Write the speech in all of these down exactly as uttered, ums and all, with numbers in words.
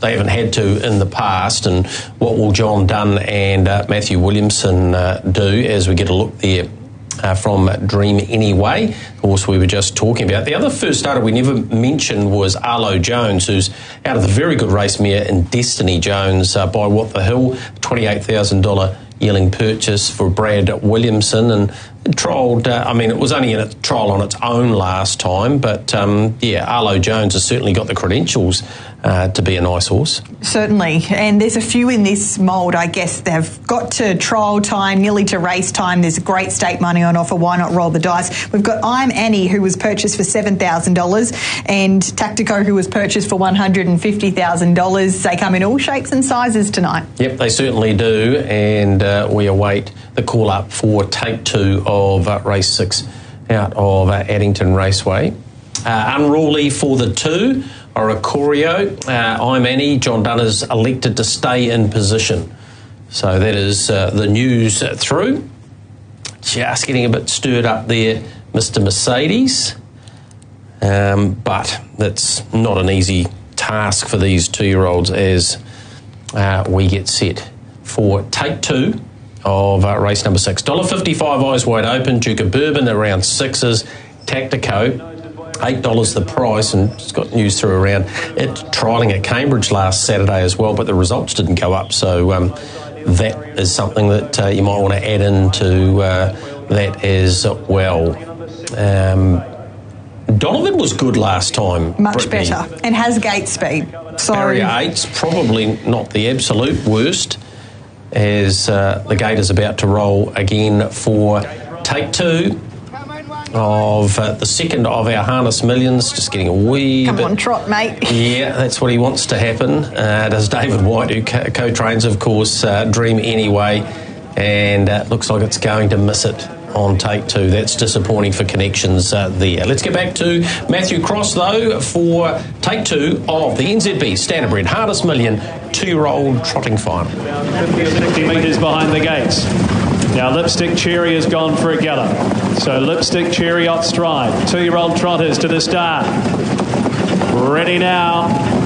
they haven't had to in the past. And what will John Dunn and uh, Matthew Williamson uh, do as we get a look there uh, from Dream Anyway? Of course, we were just talking about. The other first starter we never mentioned was Arlo Jones, who's out of the very good race mare in Destiny Jones uh, by What the Hill, twenty-eight thousand dollars yearling purchase for Brad Williamson, and trialled, uh, I mean, it was only in a trial on its own last time, but um, yeah, Arlo Jones has certainly got the credentials uh, to be a nice horse. Certainly, and there's a few in this mould, I guess. They've got to trial time, nearly to race time. There's great stake money on offer. Why not roll the dice? We've got I'm Annie, who was purchased for seven thousand dollars, and Tactico, who was purchased for one hundred fifty thousand dollars. They come in all shapes and sizes tonight. Yep, they certainly do, and uh, we await the call up for take two of uh, race six out of uh, Addington Raceway. Uh, unruly for the two, Oricorio. Uh, I'm Annie. John Dunn has elected to stay in position. So that is uh, the news through. Just getting a bit stirred up there, Mister Mercedes. Um, but that's not an easy task for these two-year-olds as uh, we get set for take two of uh, race number six. one dollar fifty-five Eyes Wide Open, Duke of Bourbon around sixes, Tactico, eight dollars the price, and it's got news through around it trialling at Cambridge last Saturday as well, but the results didn't go up, so um, that is something that uh, you might want to add into uh, that as well. Um, Donovan was good last time. Much Brittany. better, and has gate speed. So Barrier eight's probably not the absolute worst, as uh, the gate is about to roll again for take two of uh, the second of our Harness Millions. Just getting a wee Come bit... on, trot, mate. Yeah, that's what he wants to happen. Uh, does David White, who co- co-trains, of course, uh, Dream Anyway, and uh, looks like it's going to miss it on take two. That's disappointing for Connections uh, there. Let's get back to Matthew Cross, though, for take two of the N Z B Standardbred Harness Million two-year-old trotting final. fifty or sixty metres behind the gates. Now Lipstick Cherry has gone for a gallop. So Lipstick Cherry off stride. Two-year-old trotters to the start. Ready now.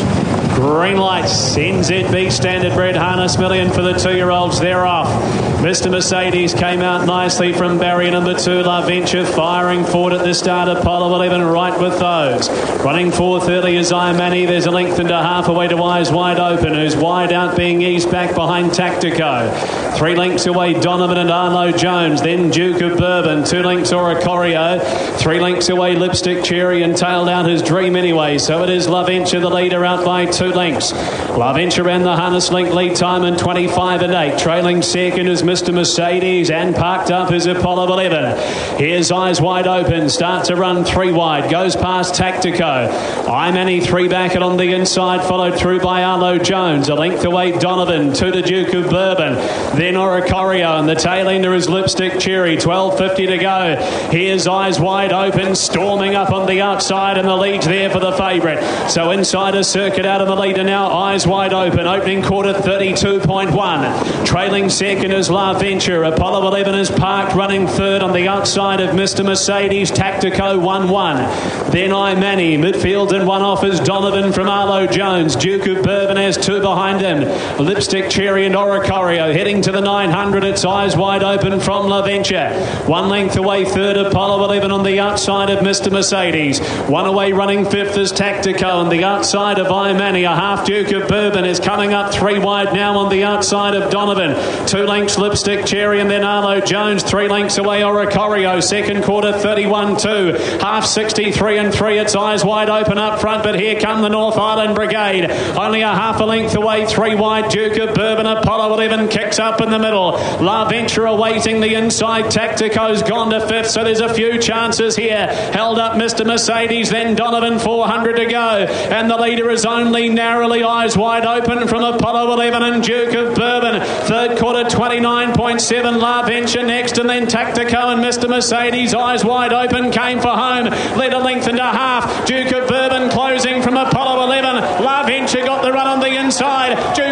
Green lights, N Z B Standardbred Harness Million for the two-year-olds. They're off. Mister Mercedes came out nicely from barrier number two. La Venture firing forward at the start. Apollo eleven right with those. Running four thirty is Iamani. There's a length and a half away to Eyes Wide Open, who's wide out being eased back behind Tactico. Three lengths away Donovan and Arlo Jones. Then Duke of Bourbon. Two lengths Oricorio. Three lengths away Lipstick Cherry, and tailed out his Dream Anyway. So it is La Venture, the leader, out by two lengths. La Venture ran the harness link lead time in twenty-five and eight. Trailing second is Mister Mercedes, and parked up is Apollo eleven. Here's Eyes Wide Open. Starts to run three wide. Goes past Tactico. I'm Annie three back and on the inside, followed through by Arlo Jones. A length away Donovan. Two to Duke of Bourbon. Then Oricorio, and the tail ender is Lipstick Cherry. twelve fifty to go. Here's Eyes Wide Open, storming up on the outside, and the lead's there for the favourite. So inside a circuit out of the leader now. Eyes Wide Open. Opening quarter thirty-two point one. Trailing second is La Venture. Apollo eleven is parked, running third on the outside of Mister Mercedes. Tactico one one. Then Iamani. Midfield and one off is Donovan from Arlo Jones. Duke of Bourbon has two behind him. Lipstick Cherry and Oricorio heading to the nine hundred. It's Eyes Wide Open from La Venture. One length away third, Apollo eleven on the outside of Mister Mercedes. One away running fifth is Tactico on the outside of Iamani. A half Duke of Bourbon is coming up three wide now on the outside of Donovan. Two lengths Lipstick Cherry, and then Arlo Jones. Three lengths away Oricorio. Second quarter thirty-one two. Half sixty-three and three. It's Eyes Wide Open up front, but here come the North Island Brigade. Only a half a length away. Three wide Duke of Bourbon. Apollo eleven kicks up in the middle. La Venture awaiting the inside. Tactico's gone to fifth, so there's a few chances here. Held up Mister Mercedes, then Donovan, four hundred to go, and the leader is only narrowly Eyes Wide Open from Apollo eleven and Duke of Bourbon. Third quarter twenty-nine point seven. La Venture next, and then Tactico and Mister Mercedes. Eyes Wide Open came for home, led a length and a half. Duke of Bourbon closing from Apollo eleven. La Venture got the run on the inside. Duke